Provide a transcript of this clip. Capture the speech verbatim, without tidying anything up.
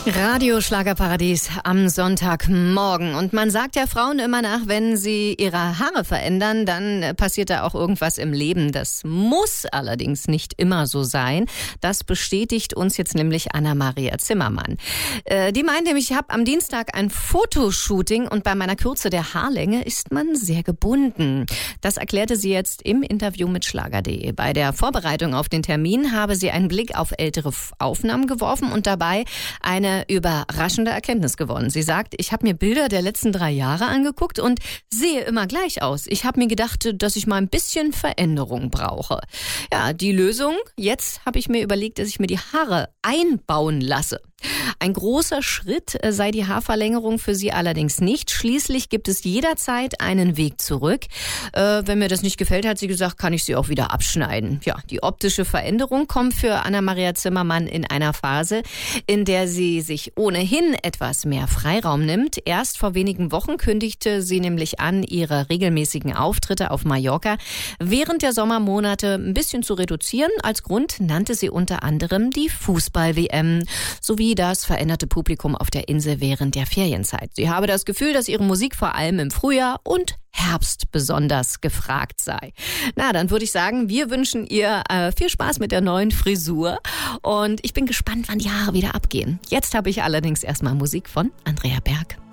Radio Schlagerparadies am Sonntagmorgen. Und man sagt ja Frauen immer nach, wenn sie ihre Haare verändern, dann passiert da auch irgendwas im Leben. Das muss allerdings nicht immer so sein. Das bestätigt uns jetzt nämlich Anna-Maria Zimmermann. Äh, die meint nämlich, ich habe am Dienstag ein Fotoshooting und bei meiner Kürze der Haarlänge ist man sehr gebunden. Das erklärte sie jetzt im Interview mit Schlager punkt de. Bei der Vorbereitung auf den Termin habe sie einen Blick auf ältere Aufnahmen geworfen und dabei eine überraschende Erkenntnis gewonnen. Sie sagt, ich habe mir Bilder der letzten drei Jahre angeguckt und sehe immer gleich aus. Ich habe mir gedacht, dass ich mal ein bisschen Veränderung brauche. Ja, die Lösung, jetzt habe ich mir überlegt, dass ich mir die Haare einbauen lasse. Ein großer Schritt sei die Haarverlängerung für sie allerdings nicht. Schließlich gibt es jederzeit einen Weg zurück. Äh, wenn mir das nicht gefällt, hat sie gesagt, kann ich sie auch wieder abschneiden. Ja, die optische Veränderung kommt für Anna-Maria Zimmermann in einer Phase, in der sie sich ohnehin etwas mehr Freiraum nimmt. Erst vor wenigen Wochen kündigte sie nämlich an, ihre regelmäßigen Auftritte auf Mallorca während der Sommermonate ein bisschen zu reduzieren. Als Grund nannte sie unter anderem die Fußball-W M sowie das veränderte Publikum auf der Insel während der Ferienzeit. Sie habe das Gefühl, dass ihre Musik vor allem im Frühjahr und Herbst besonders gefragt sei. Na, dann würde ich sagen, wir wünschen ihr äh, viel Spaß mit der neuen Frisur und ich bin gespannt, wann die Haare wieder abgehen. Jetzt habe ich allerdings erstmal Musik von Andrea Berg.